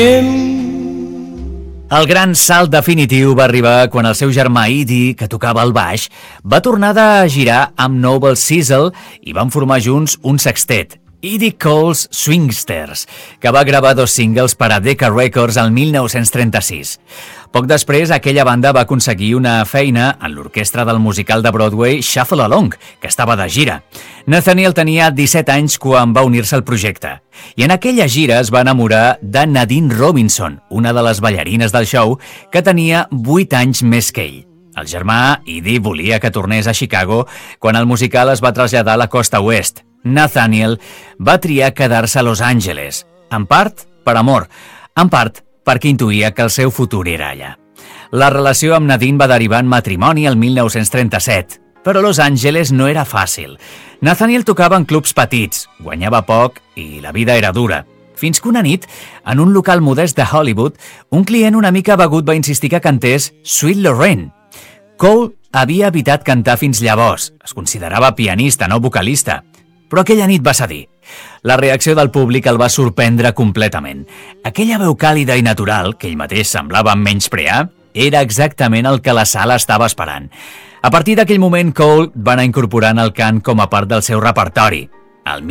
El gran salt definitiu va arribar quan el seu germà Eddie, que tocava el baix, va tornar de girar amb Noble Sissle i van formar junts un sextet, Eddie Cole's Swingsters, que va gravar 2 singles per a Decca Records el 1936. Poc després, aquella banda va aconseguir una feina en l'orquestra del musical de Broadway Shuffle Along, que estava de gira. Nathaniel tenia 17 anys quan va unir-se al projecte, i en aquella gira es va enamorar de Nadine Robinson, una de les ballarines del show, que tenia 8 anys més que ell. El germà Eddie volia que tornés a Chicago quan el musical es va traslladar a la costa oest. Nathaniel va triar quedar-se a Los Angeles, en part per amor, en part perquè intuïa que el seu futur era allà. La relació amb Nadine va derivar en matrimoni el 1937, però Los Angeles no era fàcil. Nathaniel tocava en clubs petits, guanyava poc i la vida era dura. Fins que una nit, en un local modest de Hollywood, un client una mica begut va insistir que cantés Sweet Lorraine. Cole havia evitat cantar fins llavors, es considerava pianista, no vocalista, però aquella nit va cedir. La reacció del públic el va sorprendre completament. Aquella veu càlida i natural, que ell mateix semblava menysprear, era exactament el que la sala estava esperant. A partir d'aquell moment, Cole va anar incorporant el cant com a part del seu repertori. El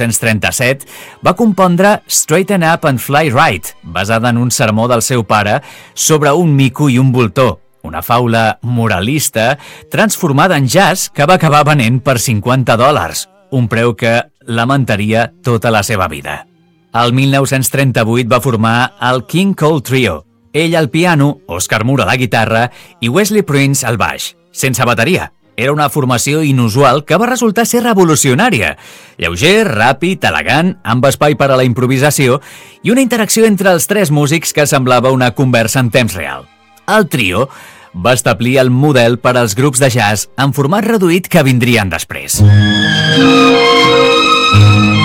1937 va compondre Straighten Up and Fly Right, basada en un sermó del seu pare sobre un mico i un voltor, una faula moralista transformada en jazz que va acabar venent per $50, un preu que lamentaria tota la seva vida. El 1938 va formar el King Cole Trio, ell al piano, Oscar Moore a la guitarra i Wesley Prince al baix, sense bateria. Era una formació inusual que va resultar ser revolucionària. Lleuger, ràpid, elegant, amb espai per a la improvisació i una interacció entre els 3 músics que semblava una conversa en temps real. El trio va establir el model per als grups de jazz en format reduït que vindrien després.